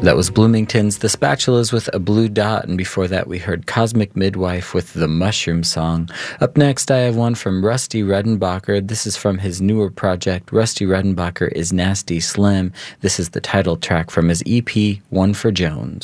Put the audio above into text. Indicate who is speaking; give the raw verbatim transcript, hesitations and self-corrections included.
Speaker 1: That was Bloomington's The Spatulas with A Blue Dot, and before that we heard Cosmic Midwife with The Mushroom Song. Up next I have one from Rusty Redenbacher. This is from his newer project, Rusty Redenbacher is Nasty Slim. This is the title track from his E P, One for Jones.